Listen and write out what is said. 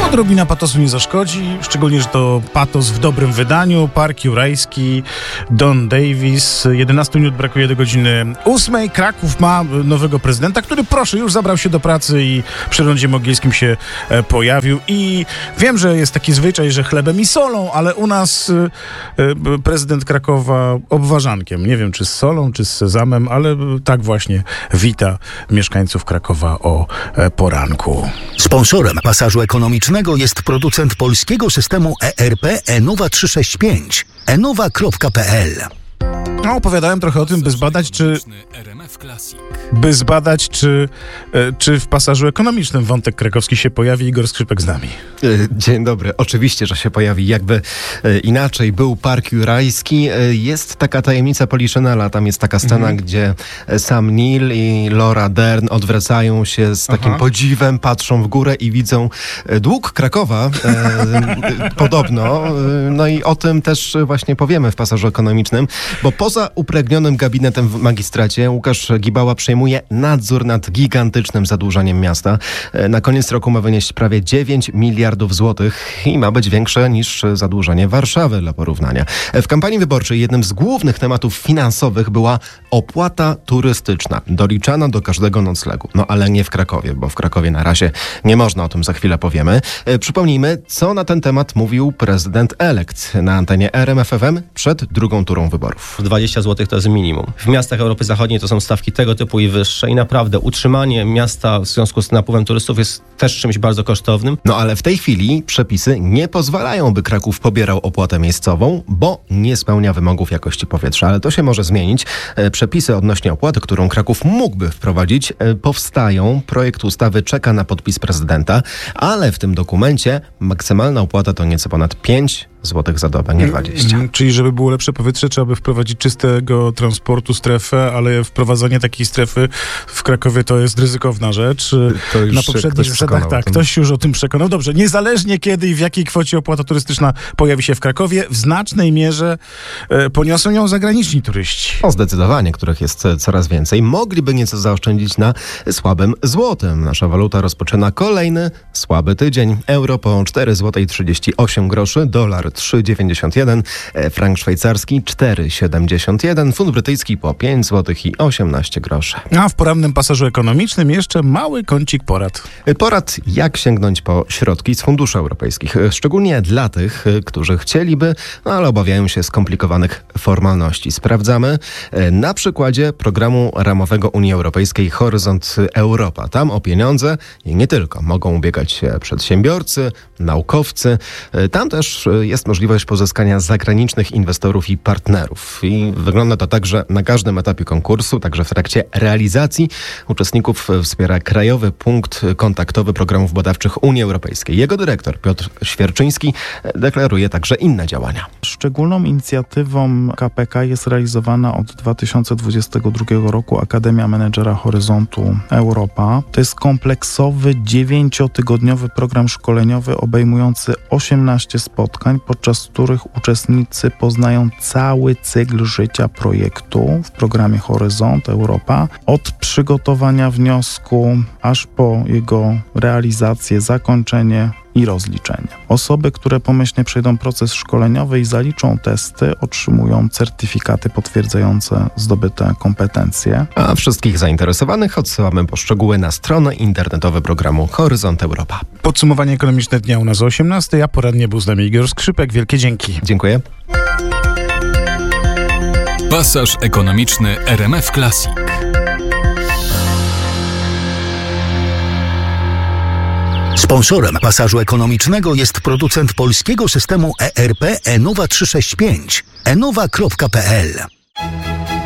Odrobina patosu nie zaszkodzi, szczególnie, że to patos w dobrym wydaniu. Park Jurajski, Don Davis. 11 minut brakuje do godziny 8. Kraków ma nowego prezydenta, który, proszę, już zabrał się do pracy i przy rondzie Mogielskim się pojawił. I wiem, że jest taki zwyczaj, że chlebem i solą, ale u nas prezydent Krakowa obwarzankiem. Nie wiem, czy z solą, czy z sezamem, ale tak właśnie wita mieszkańców Krakowa o poranku. Sponsorem Pasażu Ekonomicznego jest producent polskiego systemu ERP Enowa 365. enowa.pl. No, opowiadałem trochę o tym, czy w Pasażu Ekonomicznym wątek krakowski się pojawi. Igor Skrzypek z nami. Dzień dobry. Oczywiście, że się pojawi. Jakby inaczej był Park Jurajski. Jest taka tajemnica Poliszynela. Tam jest taka scena, gdzie Sam Neill i Laura Dern odwracają się z takim podziwem, patrzą w górę i widzą dług Krakowa. Podobno. No i o tym też właśnie powiemy w Pasażu Ekonomicznym, bo poza upragnionym gabinetem w magistracie Łukasz Gibała przejmuje nadzór nad gigantycznym zadłużeniem miasta. Na koniec roku ma wynieść prawie 9 miliardów złotych i ma być większe niż zadłużenie Warszawy dla porównania. W kampanii wyborczej jednym z głównych tematów finansowych była opłata turystyczna, doliczana do każdego noclegu. No ale nie w Krakowie, bo w Krakowie na razie nie można, o tym za chwilę powiemy. Przypomnijmy, co na ten temat mówił prezydent elekt na antenie RMF FM przed drugą turą wyborów. 20 zł to jest minimum. W miastach Europy Zachodniej to są stawki tego typu i wyższe i naprawdę utrzymanie miasta w związku z napływem turystów jest też czymś bardzo kosztownym. No ale w tej chwili przepisy nie pozwalają, by Kraków pobierał opłatę miejscową, bo nie spełnia wymogów jakości powietrza. Ale to się może zmienić. Przepisy odnośnie opłaty, którą Kraków mógłby wprowadzić, powstają. Projekt ustawy czeka na podpis prezydenta, ale w tym dokumencie maksymalna opłata to nieco ponad 5 złotych za dobę, nie 20. Czyli żeby było lepsze powietrze, trzeba by wprowadzić czystego transportu strefę, ale wprowadzanie takiej strefy w Krakowie to jest ryzykowna rzecz. To już na poprzednich zasadach ktoś już o tym przekonał. Dobrze, niezależnie kiedy i w jakiej kwocie opłata turystyczna pojawi się w Krakowie, w znacznej mierze poniosą ją zagraniczni turyści. O, zdecydowanie, których jest coraz więcej. Mogliby nieco zaoszczędzić na słabym złotym. Nasza waluta rozpoczyna kolejny słaby tydzień. Euro po 4,38 zł, dolar 3,91, frank szwajcarski 4,71, funt brytyjski po 5,18 zł. A w porannym Pasażu Ekonomicznym jeszcze mały kącik porad. Porad, jak sięgnąć po środki z funduszy europejskich. Szczególnie dla tych, którzy chcieliby, ale obawiają się skomplikowanych formalności. Sprawdzamy na przykładzie programu ramowego Unii Europejskiej Horyzont Europa. Tam o pieniądze i nie tylko mogą ubiegać się przedsiębiorcy, naukowcy. Tam też jest możliwość pozyskania zagranicznych inwestorów i partnerów. I wygląda to tak, że na każdym etapie konkursu, także w trakcie realizacji, uczestników wspiera Krajowy Punkt Kontaktowy Programów Badawczych Unii Europejskiej. Jego dyrektor Piotr Świerczyński deklaruje także inne działania. Szczególną inicjatywą KPK jest realizowana od 2022 roku Akademia Menedżera Horyzontu Europa. To jest kompleksowy, 9-tygodniowy program szkoleniowy obejmujący 18 spotkań, podczas których uczestnicy poznają cały cykl życia projektu w programie Horyzont Europa, od przygotowania wniosku aż po jego realizację, zakończenie i rozliczenie. Osoby, które pomyślnie przejdą proces szkoleniowy i zaliczą testy, otrzymują certyfikaty potwierdzające zdobyte kompetencje. A wszystkich zainteresowanych odsyłamy po szczegóły na stronę internetową programu Horyzont Europa. Podsumowanie ekonomiczne dnia u nas o 18:00, a poradnie był z nami Igor Skrzypek. Wielkie dzięki. Dziękuję. Pasaż ekonomiczny RMF Classic. Sponsorem Pasażu Ekonomicznego jest producent polskiego systemu ERP Enowa 365. enowa.pl.